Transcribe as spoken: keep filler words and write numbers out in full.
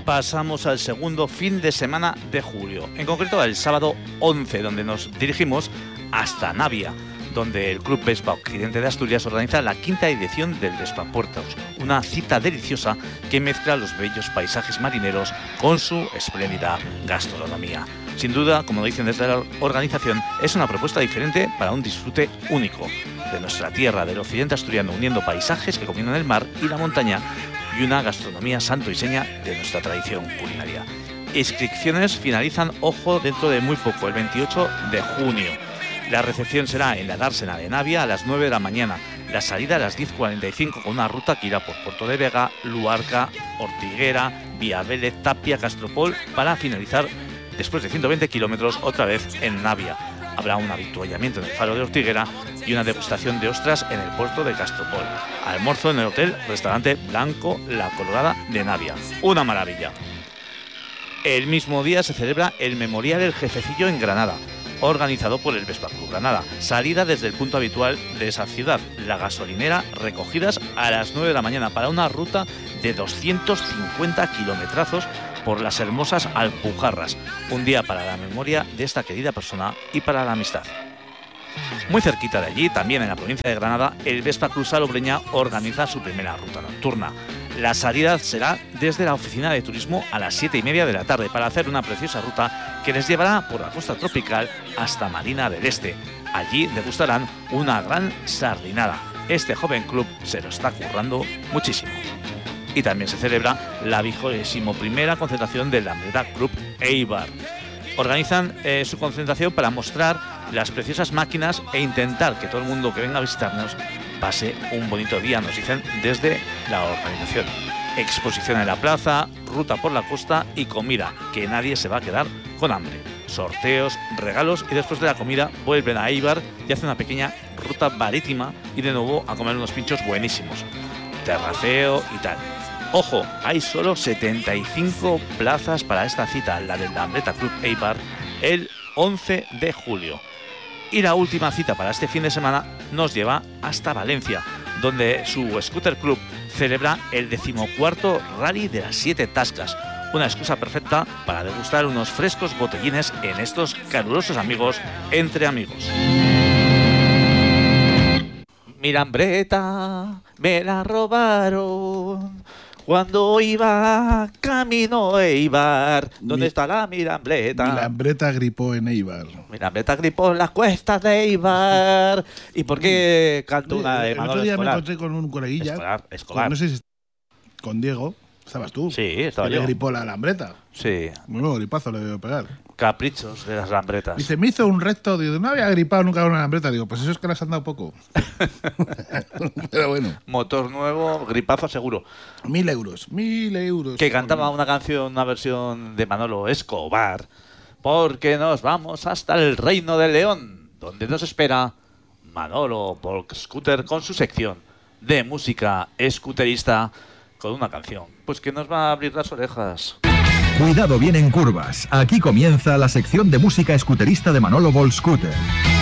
pasamos al segundo fin de semana de julio, en concreto el sábado once, donde nos dirigimos hasta Navia, donde el Club Vespa Occidente de Asturias organiza la quinta edición del Vespapuertos, una cita deliciosa que mezcla los bellos paisajes marineros con su espléndida gastronomía. Sin duda, como dicen desde la organización, es una propuesta diferente para un disfrute único de nuestra tierra, del occidente asturiano, uniendo paisajes que combinan el mar y la montaña y una gastronomía santo y seña de nuestra tradición culinaria. Inscripciones finalizan, ojo, dentro de muy poco, el veintiocho de junio. La recepción será en la dársena de Navia a las nueve de la mañana. La salida a las diez cuarenta y cinco con una ruta que irá por Puerto de Vega, Luarca, Ortiguera, Vía Vélez, Tapia, Castropol, para finalizar después de ciento veinte kilómetros otra vez en Navia. Habrá un avituallamiento en el faro de Ortiguera y una degustación de ostras en el puerto de Castropol. Almuerzo en el hotel Restaurante Blanco La Colorada de Navia. Una maravilla. El mismo día se celebra el Memorial del Jefecillo en Granada, organizado por el Vespa Club Granada. Salida desde el punto habitual de esa ciudad, la gasolinera, recogidas a las nueve de la mañana para una ruta de doscientos cincuenta kilometrazos por las hermosas Alpujarras. Un día para la memoria de esta querida persona y para la amistad. Muy cerquita de allí, también en la provincia de Granada, el Vespa Club Salobreña organiza su primera ruta nocturna. La salida será desde la oficina de turismo a las siete y media de la tarde para hacer una preciosa ruta que les llevará por la costa tropical hasta Marina del Este. Allí degustarán una gran sardinada. Este joven club se lo está currando muchísimo. Y también se celebra la vigésimo primera concentración del Lambreta Club Eibar. Organizan eh, su concentración para mostrar las preciosas máquinas e intentar que todo el mundo que venga a visitarnos pase un bonito día, nos dicen desde la organización. Exposición en la plaza, ruta por la costa y comida, que nadie se va a quedar con hambre. Sorteos, regalos y después de la comida vuelven a Eibar y hacen una pequeña ruta marítima y de nuevo a comer unos pinchos buenísimos. Terraceo y tal. Ojo, hay solo setenta y cinco plazas para esta cita, la del Lambreta Club Eibar, el once de julio. Y la última cita para este fin de semana nos lleva hasta Valencia, donde su Scooter Club celebra el decimocuarto Rally de las Siete Tascas, una excusa perfecta para degustar unos frescos botellines en estos calurosos amigos entre amigos. Mi Lambreta me la robaron cuando iba camino a Eibar. ¿Dónde mi, está la Mirambreta? Mi Lambreta gripó en Eibar. Mi Lambreta gripó en las cuestas de Eibar. ¿Y por qué canto una de El Manolo otro día Escolar? me encontré con un coleguilla. Escolar, escolar. Con, no sé si con Diego. ¿Estabas tú? Sí, estaba que yo. Le gripó la Lambreta. Sí. Bueno, gripazo le debo pegar. Caprichos de las Lambretas. Dice, me hizo un reto. Digo, no había gripado nunca una Lambreta. Digo, pues eso es que las han dado poco. Pero bueno. Motor nuevo, gripazo seguro. Mil euros, mil euros. Que cantaba una canción, una versión de Manolo Escobar. Porque nos vamos hasta el Reino de León, donde nos espera Manolo Volk Scooter con su sección de música scooterista con una canción, pues que nos va a abrir las orejas. Cuidado bien en curvas. Aquí comienza la sección de música scooterista de Manolo Volk Scooter.